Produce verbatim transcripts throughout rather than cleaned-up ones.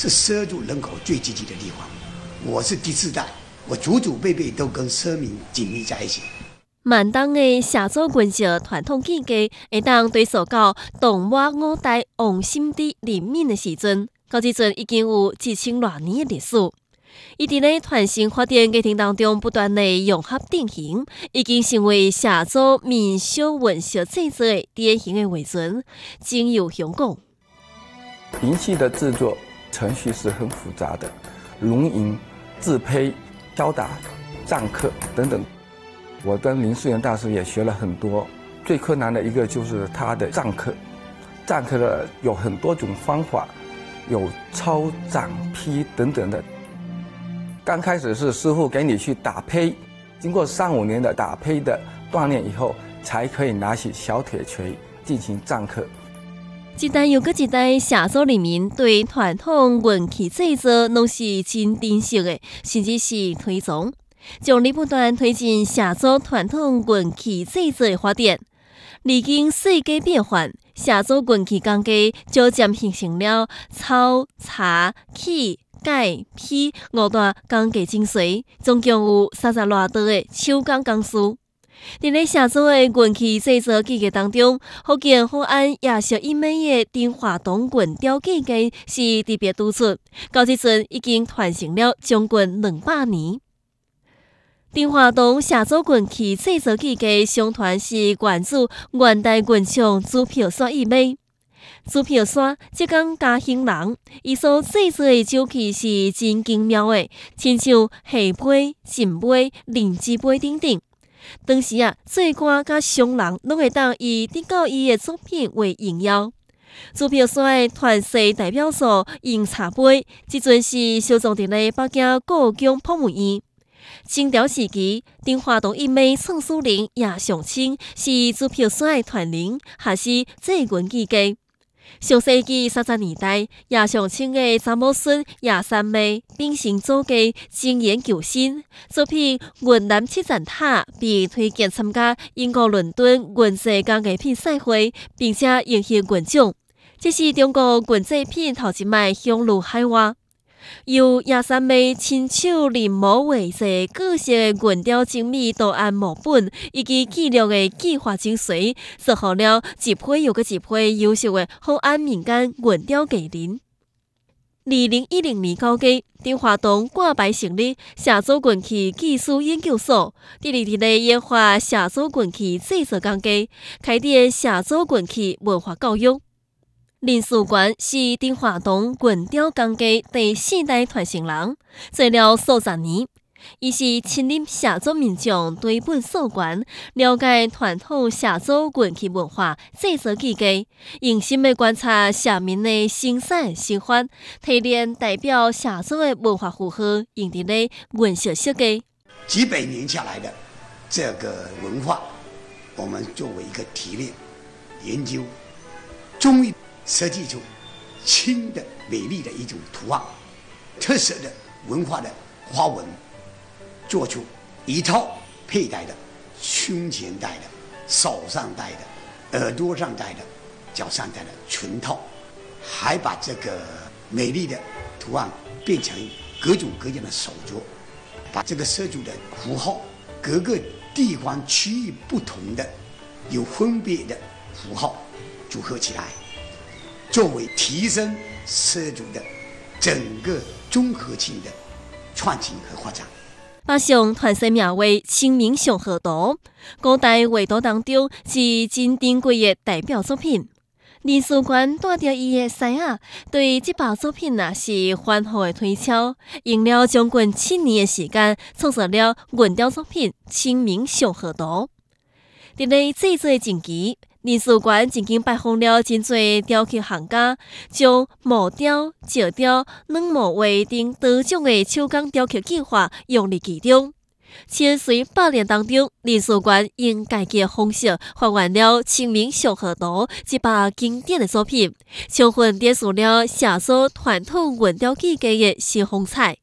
是畲族人口最聚集的地方。我是第四代，我祖祖辈辈都跟畲民紧密在一起。 闽东的畲族原籍传统技艺，会当追溯到唐末五代王心之任命的时阵，到即阵已经有一千多年的历史。伊伫咧传承发展过程当中，不断的融合定型，已经成为畲族民俗文学制作的典型的画存，经由香港。 银器的制作程序是很复杂的，龙银、制胚、敲打、篆刻等等。我跟林素元大师也学了很多，最困难的一个就是他的篆刻。篆刻的有很多种方法，有抄、掌、批等等的。刚开始是师傅给你去打胚，经过三五年的打胚的锻炼以后，才可以拿起小铁锤进行篆刻。 一代又搁一代畲族人民对传统乐器制作拢是真珍惜的，甚至是推崇，将你不断推进畲族传统乐器制作的发展。历经世纪变换，畲族乐器工艺逐渐形成了抄、查、起、改、批五大工艺精髓，总共有三十多道的手工工序。伫咧畲族的乐器制作技艺当中，福建福安亚式一美的丁华东棍雕技艺是特别突出，到即阵已经传承了将近两百年。丁华东畲族乐器制作技艺相传是源自元代quyền將朱票山一美。朱票山即讲嘉兴人，伊所制作的酒器是真精妙的，亲像下杯、浸杯、灵芝杯等等。当时啊，做官甲商人拢会当以得到伊的作品为荣耀。朱票山的传世代表作《饮茶杯》，即阵是收藏伫咧北京故宫博物院。清朝时期，丁华东一妹宋书玲也上清是朱票山的传人，还是制文技艺。上世纪三十年代，叶上清的查某孙叶三妹秉承祖家精研求新，作品《云南七层塔》被推荐参加英国伦敦国际工艺品赛会，并且赢得银奖。这是中国银制品头一摆向入海外。由叶三妹亲手临摹画制各式的银雕精美图案模本，以及记录的技法精髓，塑造了一批又一批优秀的福安民间银雕艺人。二零一零年九月，丁华东挂牌成立畲族乐器技术研究所，致力伫咧研发畲族乐器制作工艺，开展畲族乐器文化教育。林素元是丁华东银雕工艺第四代传承人，做了数十年。伊是亲临畲族民众对本溯源，了解传统畲族乐器文化制作技艺，用心的观察畲民的生产生活，提炼代表畲族的文化符号，用伫咧文学设计。 几百年下来的这个文化，我们作为一个提炼研究，终于设计出新的美丽的一种图案，特色的文化的花纹，做出一套佩戴的、胸前戴的、手上戴的、耳朵上戴的、脚上戴的裙套，还把这个美丽的图案变成各种各样的手镯，把这个畲族的符号各个地方区域不同的有分别的符号组合起来，作为提升畲族的整个综合性的创新和发展。 把上传世名为《清明上河图》，古代画图当中是真珍贵的代表作品。林素元带着伊的师仔，对这部作品啊是反复的推敲，用了将近七年的时间，创作了银雕作品《清明上河图》。伫咧制作前期，林素元曾经拜访了真侪雕刻行家，将木雕、石雕、软木画等多种的手工雕刻技法用入其中。千随百年当中，林素元用家己的方式还原了《清明上河图》这部经典的作品，充分展示了畲族传统银雕技艺的新风采。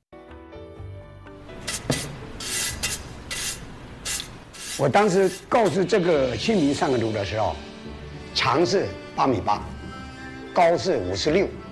我当时构思这个清明上河图的时候，长是八米八，高是五十六，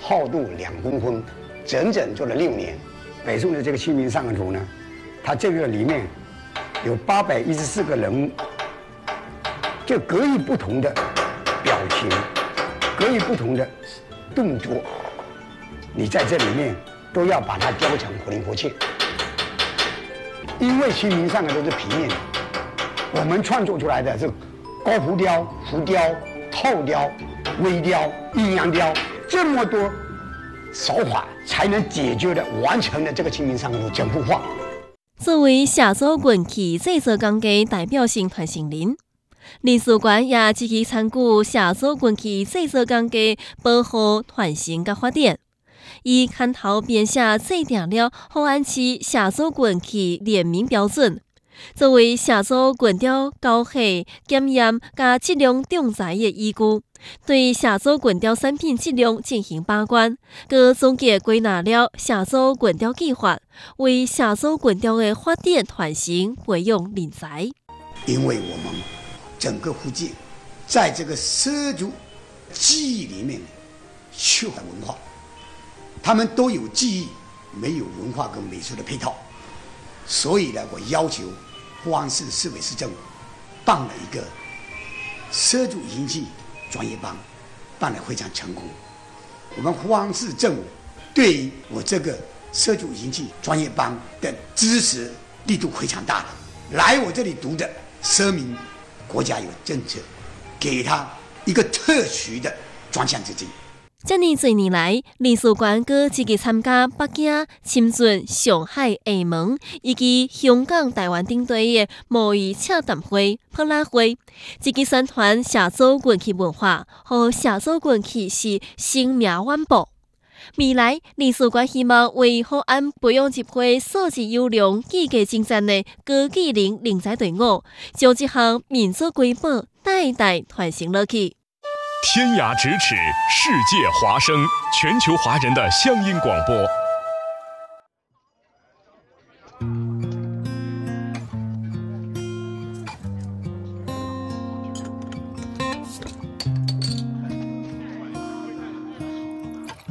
厚度两公分，整整做了六年。北宋的这个《清明上河图》呢，它这个里面有八百一十四个人物，就各以不同的表情，各以不同的动作，你在这里面都要把它雕成活灵活现。因为《清明上河图》都是平面的，我们创作出来的是高浮雕、浮雕、透雕、微雕、阴阳雕，这么多手法才能解决的完成了这个《清明上河图》整幅画。 作为写作运气制作工的代表性传承人，林书馆也积极参与写作运气制作工的保护、传承甲发展。伊牵头编写制定了福安市写作运气联名标准，作为写作运雕高下、检验甲质量仲裁的依据，对写作运雕产品质量进行把关，佮总结归纳了写作运雕计划，为写作运雕的发展传承培养人才。 因为我们整个福建在这个畲族记忆里面缺乏文化，他们都有记忆，没有文化跟美术的配套，所以呢，我要求福安市市委市政府办了一个畲族银器专业班，办得非常成功。我们福安市政府对于我这个畲族银器专业班的支持力度非常大的，来我这里读的，说明国家有政策，给他一个特许的专项资金。 这么多年来，林书馆阁积极参加北京、深圳、上海、厦门以及香港、台湾等地的贸易洽谈会、博览会，积极宣传写作运气文化，和写作运气是生命环保。未来，林书馆希望为福安培养一批素质优良、技艺精湛的高技能人才队伍，将这项民族瑰宝代代传承落去。 天涯咫尺，世界华声，全球华人的乡音广播。